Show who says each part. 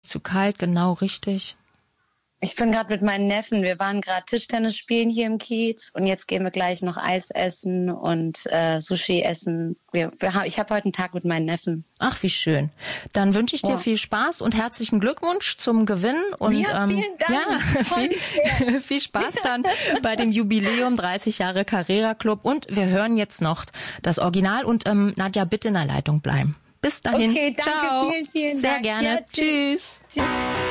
Speaker 1: Zu kalt, genau, richtig.
Speaker 2: Ich bin gerade mit meinen Neffen, wir waren gerade Tischtennis spielen hier im Kiez und jetzt gehen wir gleich noch Eis essen und Sushi essen. Ich habe heute einen Tag mit meinen Neffen.
Speaker 1: Ach, wie schön. Dann wünsche ich dir viel Spaß und herzlichen Glückwunsch zum Gewinn. Und
Speaker 2: ja, vielen Dank.
Speaker 1: Viel Spaß dann bei dem Jubiläum 30 Jahre Carrera Club. Und wir hören jetzt noch das Original und Nadja, bitte in der Leitung bleiben. Bis dahin.
Speaker 2: Okay, danke,
Speaker 1: ciao.
Speaker 2: vielen Dank.
Speaker 1: Sehr gerne.
Speaker 2: Ja,
Speaker 1: tschüss.
Speaker 2: Tschüss.